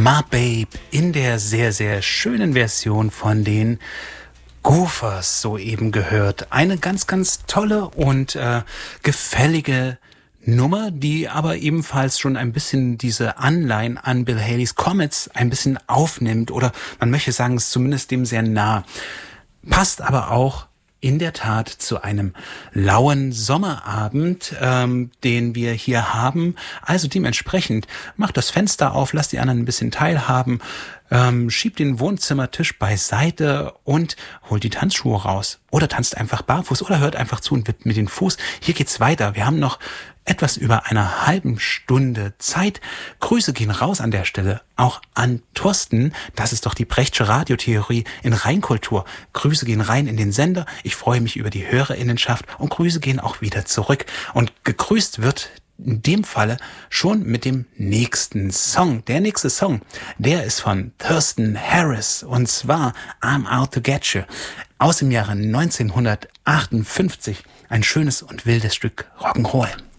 My Babe in der sehr, sehr schönen Version von den Gophers soeben gehört. Eine ganz, ganz tolle und gefällige Nummer, die aber ebenfalls schon ein bisschen diese Anleihen an Bill Haleys Comets ein bisschen aufnimmt, oder man möchte sagen, es ist zumindest dem sehr nah. Passt aber auch in der Tat zu einem lauen Sommerabend, den wir hier haben. Also dementsprechend macht das Fenster auf, lasst die anderen ein bisschen teilhaben, schiebt den Wohnzimmertisch beiseite und holt die Tanzschuhe raus. Oder tanzt einfach barfuß oder hört einfach zu und wippt mit den Fuß. Hier geht's weiter. Wir haben noch etwas über einer halben Stunde Zeit. Grüße gehen raus an der Stelle auch an Thorsten. Das ist doch die Brechtsche Radiotheorie in Reinkultur. Grüße gehen rein in den Sender. Ich freue mich über die Hörerinnenschaft und Grüße gehen auch wieder zurück. Und gegrüßt wird in dem Falle schon mit dem nächsten Song. Der nächste Song, der ist von Thurston Harris und zwar I'm Out to Get You aus dem Jahre 1958. Ein schönes und wildes Stück Rock'n'Roll.